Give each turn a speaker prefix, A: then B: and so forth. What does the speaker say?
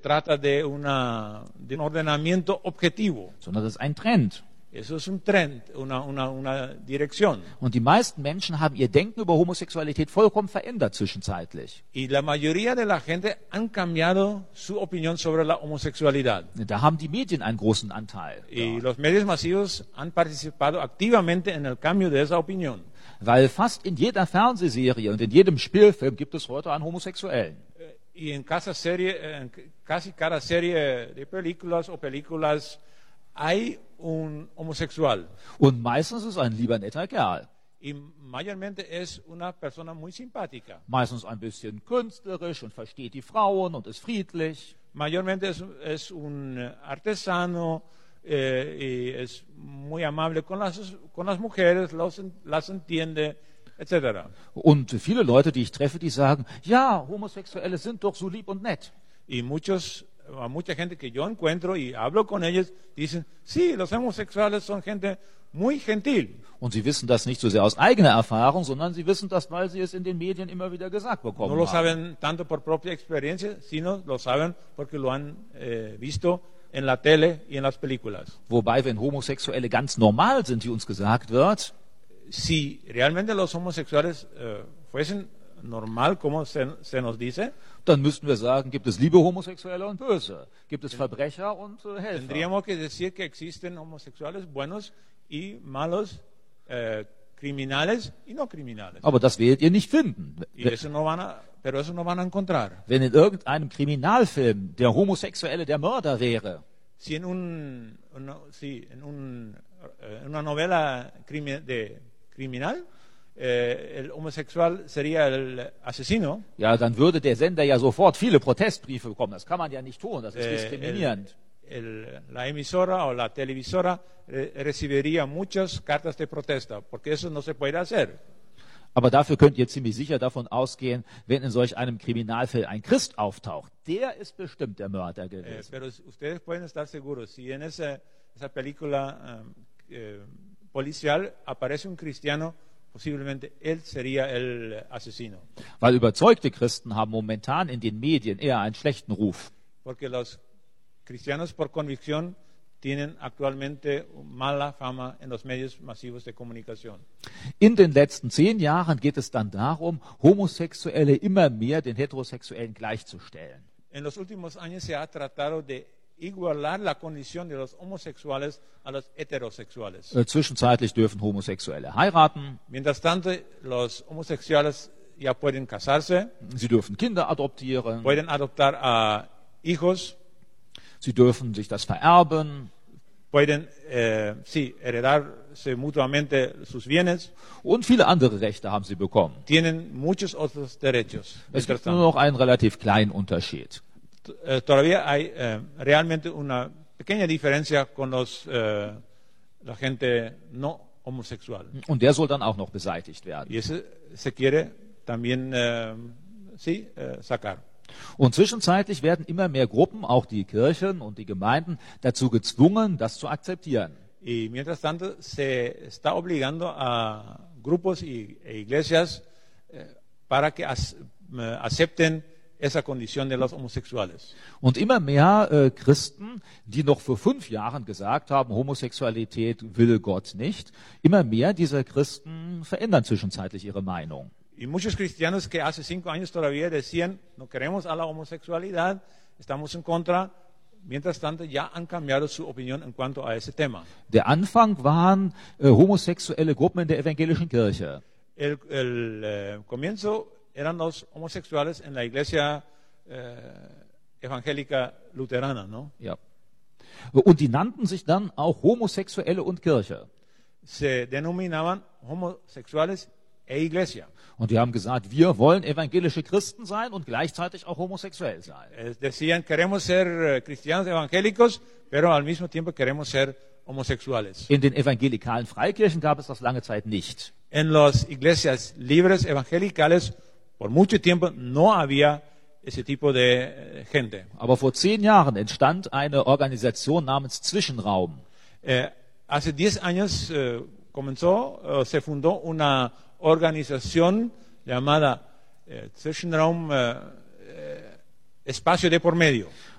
A: trata de un ordenamiento objetivo.
B: sondern das ist ein Trend.
A: Eso es un trend, una dirección.
B: Und die meisten Menschen haben ihr Denken über Homosexualität vollkommen verändert zwischenzeitlich.
A: Y la mayoría de la gente han cambiado su opinión sobre la homosexualidad.
B: Da haben die Medien einen großen Anteil.
A: Y los medios masivos han participado activamente en el cambio de esa opinión.
B: Weil fast in jeder Fernsehserie und in jedem Spielfilm gibt es heute einen Homosexuellen.
A: Y en casi cada serie de películas o películas hay un homosexual.
B: Und meistens ist es ein lieber netter Kerl.
A: Y mayormente es una persona muy simpática.
B: Meistens ein bisschen künstlerisch und versteht die Frauen und ist friedlich.
A: Mayormente es un artesano y es muy amable con las mujeres, las entiende, etc.
B: Und viele Leute, die ich treffe, die sagen, ja, Homosexuelle sind doch so lieb und nett.
A: Y mucha gente que yo encuentro y hablo con ellos dicen, sí, los homosexuales son gente muy gentil.
B: Und sie wissen das nicht so sehr aus eigener Erfahrung, sondern sie wissen das, weil sie es in den Medien immer wieder gesagt bekommen
A: No lo
B: haben.
A: saben tanto por propia experiencia, sino lo saben porque lo han visto en la tele y en las películas.
B: Wobei, wenn Homosexuelle ganz normal sind, wie uns gesagt wird,
A: Si realmente los homosexuales fuesen normal, como se nos dice,
B: dann müssten wir sagen, gibt es liebe Homosexuelle und böse. Gibt es Verbrecher und Helfer.
A: tendríamos que decir que existen homosexuales buenos y malos, criminales y no criminales.
B: Aber das werdet ihr nicht finden.
A: Y eso pero eso no van a encontrar.
B: Wenn in irgendeinem Kriminalfilm der Homosexuelle der Mörder wäre,
A: Si en una novela criminal, el homosexual sería el asesino.
B: ja, dann würde der Sender ja sofort viele Protestbriefe bekommen. Das kann man ja nicht tun, das ist diskriminierend.
A: La emisora o la televisora recibiría muchas cartas de protesta, porque eso no se puede hacer.
B: Aber dafür könnt ihr ziemlich sicher davon ausgehen, wenn in solch einem Kriminalfilm ein Christ auftaucht, der ist bestimmt der Mörder gewesen.
A: Pero ustedes pueden estar seguros, si en esa película policial aparece un cristiano, posiblemente él sería el asesino.
B: Weil überzeugte Christen haben momentan in den Medien eher einen schlechten Ruf.
A: Porque los cristianos por convicción tienen actualmente mala fama en los medios masivos de comunicación.
B: In den letzten 10 Jahren geht es dann darum, Homosexuelle immer mehr den Heterosexuellen gleichzustellen.
A: En los últimos años se ha tratado de igualar la condición de los homosexuales a los heterosexuales.
B: Zwischenzeitlich dürfen Homosexuelle heiraten,
A: Mientras tanto, los homosexuales ya pueden casarse,
B: sie dürfen Kinder adoptieren,
A: pueden adoptar a hijos,
B: sie dürfen sich das vererben
A: pueden heredarse mutuamente sus bienes,
B: und viele andere Rechte haben sie bekommen.
A: tienen muchos otros derechos.
B: Es
A: Mientras
B: gibt nur
A: tanto,
B: noch einen relativ kleinen Unterschied.
A: todavía hay realmente una pequeña diferencia con la gente no homosexual.
B: Und der soll dann auch noch beseitigt werden.
A: Y ese se quiere también sacar.
B: Und zwischenzeitlich werden immer mehr Gruppen, auch die Kirchen und die Gemeinden, dazu gezwungen, das zu akzeptieren.
A: Y mientras tanto se está obligando a grupos e iglesias para que acepten esa condición de los homosexuales.
B: Und immer mehr Christen, die noch vor 5 Jahren gesagt haben, Homosexualität will Gott nicht, immer mehr dieser Christen verändern zwischenzeitlich ihre Meinung.
A: Y muchos cristianos que hace 5 años todavía decían, no queremos a la homosexualidad, estamos en contra, mientras tanto ya han cambiado su opinión en cuanto a ese tema.
B: Der Anfang waren homosexuelle Gruppen in der evangelischen Kirche.
A: El comienzo eran los homosexuales en la iglesia evangélica luterana, ¿no?
B: Ja. Und die nannten sich dann auch Homosexuelle und Kirche.
A: Se denominaban homosexuales e iglesia.
B: Und die haben gesagt, wir wollen evangelische Christen sein und gleichzeitig auch homosexuell sein.
A: Decían, queremos ser cristianos evangélicos, pero al mismo tiempo queremos ser homosexuales.
B: In den evangelikalen Freikirchen gab es das lange Zeit nicht.
A: En las iglesias libres evangelicales, por mucho tiempo no había ese tipo de gente.
B: Aber vor 10 Jahren entstand eine Organisation namens Zwischenraum.
A: Hace 10 años se fundó una organización llamada Zwischenraum, Espacio de por medio.